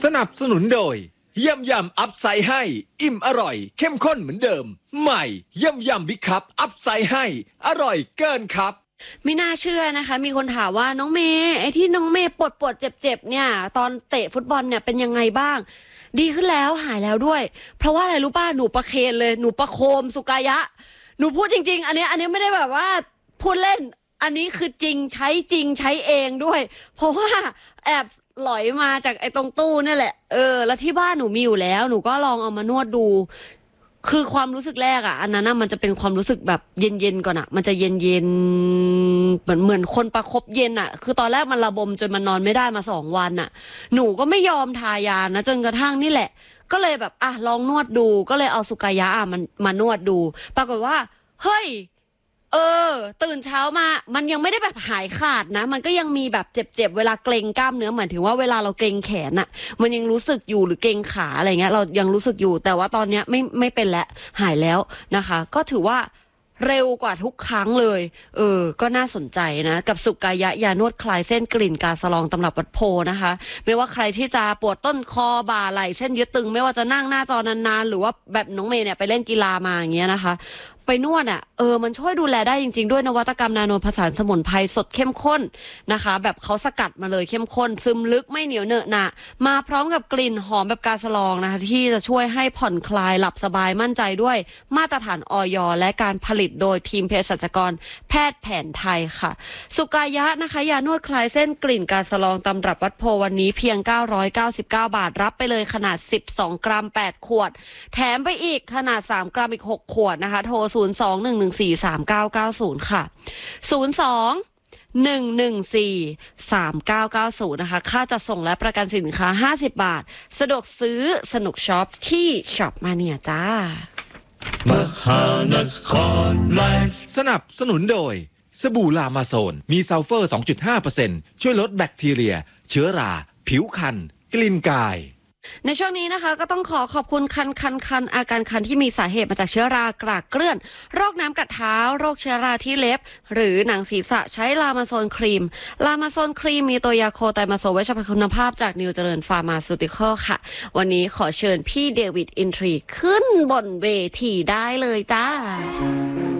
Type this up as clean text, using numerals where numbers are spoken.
สนับสนุนโดยยำอัพไซด์ให้อิ่มอร่อยเข้มข้นเหมือนเดิมใหม่ยำบิ๊กคัพอัพไซด์ให้อร่อยเกินครับไม่น่าเชื่อนะคะมีคนถามว่าน้องเมย์ไอ้ที่น้องเมย์ปวดเจ็บเนี่ยตอนเตะฟุตบอลเนี่ยเป็นยังไงบ้างดีขึ้นแล้วหายแล้วด้วยเพราะว่าอะไรรู้ป่ะหนูประเคนเลยหนูประโคมสุกายะหนูพูดจริงๆอันนี้ไม่ได้แบบว่าพูดเล่นอันนี้คือจริงใช้เองด้วยเพราะว่าแอบหลอยมาจากไอ้ตรงตู้นี่แหละแล้วที่บ้านหนูมีอยู่แล้วหนูก็ลองเอามานวดดูคือความรู้สึกแรกอ่ะอันนั้นมันจะเป็นความรู้สึกแบบเย็นก่อนอ่ะมันจะเย็นเหมือนคนประคบเย็นอ่ะคือตอนแรกมันระบมจนมันนอนไม่ได้มา2 วันอ่ะหนูก็ไม่ยอมทายานะจนกระทั่งนี่แหละก็เลยแบบลองนวดดูก็เลยเอาสุกายะมันมานวดดูปรากฏว่าเฮ้ยตื่นเช้ามามันยังไม่ได้แบบหายขาดนะมันก็ยังมีแบบเจ็บเวลาเกร็งกล้ามเนื้อเหมือนถึงว่าเวลาเราเกร็งแขนอะมันยังรู้สึกอยู่หรือเกร็งขาอะไรเงี้ยเรายังรู้สึกอยู่แต่ว่าตอนเนี้ยไม่เป็นแล้วหายแล้วนะคะก็ถือว่าเร็วกว่าทุกครั้งเลยก็น่าสนใจนะกับสุกายะยานวดคลายเส้นกลิ่นกาสะลองตำรับวัดโพนะคะไม่ว่าใครที่จะปวดต้นคอบ่าไหล่เส้นยึดตึงไม่ว่าจะนั่งหน้าจอนานๆหรือว่าแบบน้องเมย์เนี่ยไปเล่นกีฬามาอย่างเงี้ยนะคะไปนวดมันช่วยดูแลได้จริงๆด้วยนวัตกรรมนาโนผสานสมุนไพรสดเข้มข้นนะคะแบบเขาสกัดมาเลยเข้มข้นซึมลึกไม่เหนียวเหนอะหนะมาพร้อมกับกลิ่นหอมแบบกาสะลองนะคะที่จะช่วยให้ผ่อนคลายหลับสบายมั่นใจด้วยมาตรฐานอย.และการผลิตโดยทีมเภสัชกรแพทย์แผนไทยค่ะสุกายะนะคะยานวดคลายเส้นกลิ่นกาสะลองตำรับวัดโพวันนี้เพียง999 บาทรับไปเลยขนาด12 กรัม8 ขวดแถมไปอีกขนาด3 กรัมอีก6 ขวดนะคะโทร02-114-3990 ค่ะ 02-114-3990 นะคะค่าจัดส่งและประกันสินค้า50 บาทสะดวกซื้อสนุกช็อปที่ช็อปมาเนี่ยจ้ามหานครไลฟ์สนับสนุนโดยสบู่ลามาโซนมีซัลเฟอร์ 2.5% ช่วยลดแบคทีเรียเชื้อราผิวคันกลิ่นกายในช่วงนี้นะคะก็ต้องขอบคุณคันอาการคันที่มีสาเหตุมาจากเชื้อรากรากเกลื่อนโรคน้ำกัดเท้าโรคเชื้อราที่เล็บหรือหนังศีรษะใช้ลามาโซนครีมลามาโซนครีมมีตัวยาโคไตมาโซเวชภัณฑ์คุณภาพจากนิวเจริญฟาร์มาซูติคอลค่ะวันนี้ขอเชิญพี่เดวิดอินทรีขึ้นบนเวทีได้เลยจ้า